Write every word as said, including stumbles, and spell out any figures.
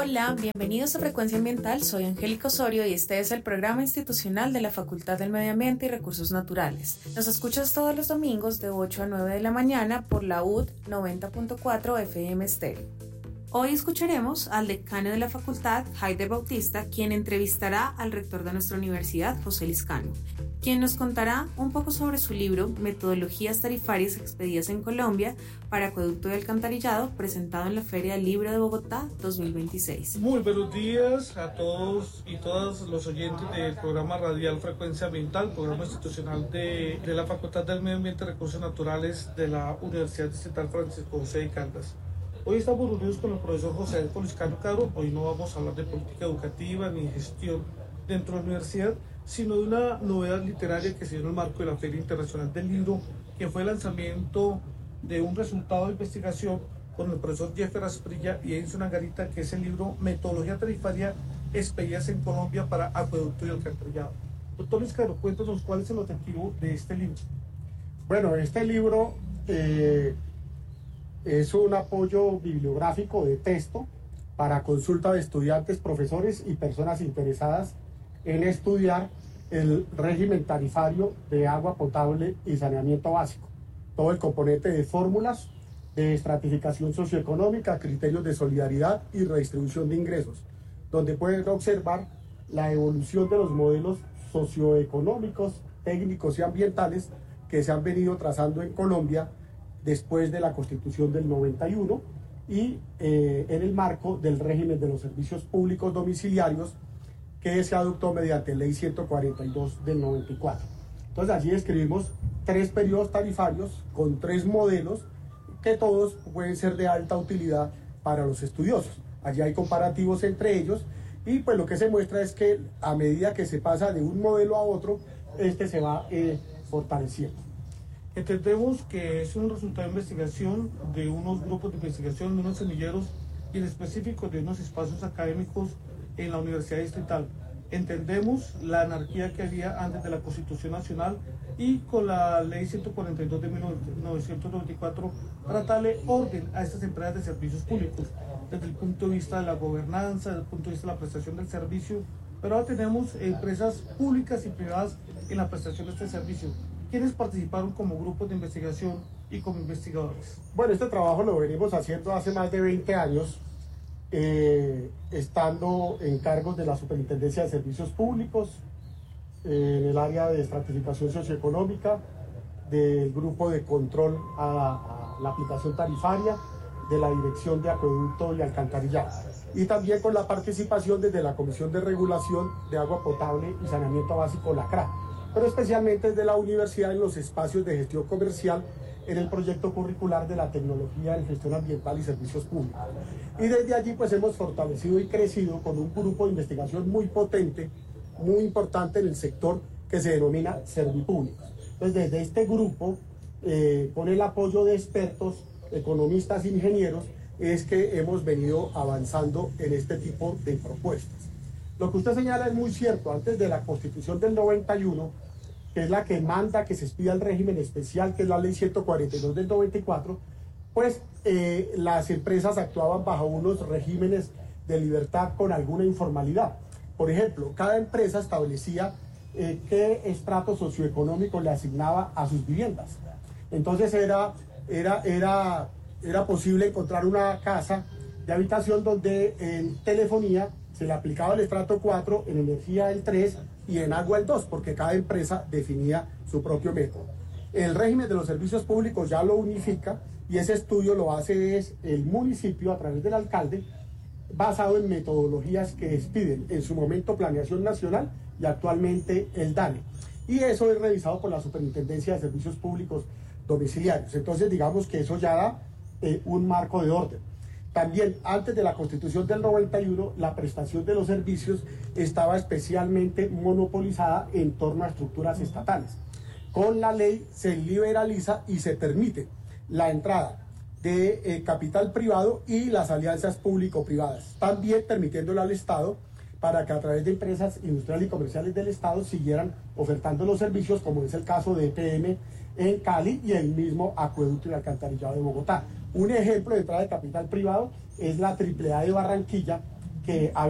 Hola, bienvenidos a Frecuencia Ambiental, soy Angélica Osorio y este es el programa institucional de la Facultad del Medio Ambiente y Recursos Naturales. Nos escuchas todos los domingos de ocho a nueve de la mañana por la U D noventa punto cuatro F M Stereo. Hoy escucharemos al decano de la facultad, Haider Bautista, quien entrevistará al rector de nuestra universidad, José Lizcano, quien nos contará un poco sobre su libro Metodologías tarifarias expedidas en Colombia para acueducto y alcantarillado, presentado en la Feria del Libro de Bogotá dos mil veintiséis. Muy buenos días a todos y todas los oyentes del programa radial Frecuencia Ambiental, programa institucional de, de la Facultad del Medio Ambiente y Recursos Naturales de la Universidad Distrital Francisco José de Caldas. Hoy estamos reunidos con el profesor José Lizcano Caro. Hoy no vamos a hablar de política educativa ni gestión dentro de la universidad, sino de una novedad literaria que se dio en el marco de la Feria Internacional del Libro, que fue el lanzamiento de un resultado de investigación con el profesor Jeffer Asprilla y Edison Angarita, que es el libro Metodología Tarifaria Expedidas en Colombia para Acueducto y Alcantarillado. Doctor Lizcano, cuéntanos cuál es el objetivo de este libro. Bueno, este libro eh, es un apoyo bibliográfico de texto para consulta de estudiantes, profesores y personas interesadas en estudiar el régimen tarifario de agua potable y saneamiento básico. Todo el componente de fórmulas, de estratificación socioeconómica, criterios de solidaridad y redistribución de ingresos, donde pueden observar la evolución de los modelos socioeconómicos, técnicos y ambientales que se han venido trazando en Colombia después de la Constitución del noventa y uno y eh, en el marco del régimen de los servicios públicos domiciliarios que se adoptó mediante Ley ciento cuarenta y dos del noventa y cuatro. Entonces allí describimos tres periodos tarifarios con tres modelos que todos pueden ser de alta utilidad para los estudiosos. Allí hay comparativos entre ellos y pues lo que se muestra es que a medida que se pasa de un modelo a otro, este se va eh, fortaleciendo. Entendemos que es un resultado de investigación de unos grupos de investigación, de unos semilleros y en específico de unos espacios académicos en la Universidad Distrital. Entendemos la anarquía que había antes de la Constitución Nacional y con la Ley ciento cuarenta y dos de mil novecientos noventa y cuatro para darle orden a estas empresas de servicios públicos desde el punto de vista de la gobernanza, desde el punto de vista de la prestación del servicio, pero ahora tenemos empresas públicas y privadas en la prestación de este servicio. ¿Quiénes participaron como grupos de investigación y como investigadores? Bueno, este trabajo lo venimos haciendo hace más de veinte años, eh, estando en cargos de la Superintendencia de Servicios Públicos, eh, en el área de estratificación socioeconómica, del grupo de control a, a la aplicación tarifaria, de la Dirección de Acueducto y Alcantarillado, y también con la participación desde la Comisión de Regulación de Agua Potable y Saneamiento Básico, la C R A, pero especialmente desde la universidad en los espacios de gestión comercial en el proyecto curricular de la tecnología en gestión ambiental y servicios públicos. Y desde allí pues hemos fortalecido y crecido con un grupo de investigación muy potente, muy importante en el sector que se denomina Servipúblicos. Entonces desde este grupo, eh, con el apoyo de expertos, economistas e ingenieros, es que hemos venido avanzando en este tipo de propuestas. Lo que usted señala es muy cierto. Antes de la Constitución del noventa y uno, que es la que manda que se expida el régimen especial, que es la Ley ciento cuarenta y dos del noventa y cuatro, pues eh, las empresas actuaban bajo unos regímenes de libertad con alguna informalidad. Por ejemplo, cada empresa establecía eh, qué estrato socioeconómico le asignaba a sus viviendas. Entonces era, era, era, era posible encontrar una casa de habitación donde en telefonía se le aplicaba el estrato cuatro, en energía el tres y en agua el dos, porque cada empresa definía su propio método. El régimen de los servicios públicos ya lo unifica y ese estudio lo hace es el municipio a través del alcalde, basado en metodologías que expiden en su momento Planeación Nacional y actualmente el DANE. Y eso es revisado por la Superintendencia de Servicios Públicos Domiciliarios. Entonces digamos que eso ya da eh, un marco de orden. También antes de la Constitución del noventa y uno, la prestación de los servicios estaba especialmente monopolizada en torno a estructuras estatales. Con la ley se liberaliza y se permite la entrada de eh, capital privado y las alianzas público-privadas, también permitiéndole al Estado para que a través de empresas industriales y comerciales del Estado siguieran ofertando los servicios, como es el caso de E P M en Cali y el mismo Acueducto y Alcantarillado de Bogotá. Un ejemplo de entrada de capital privado es la triple A de Barranquilla, que ha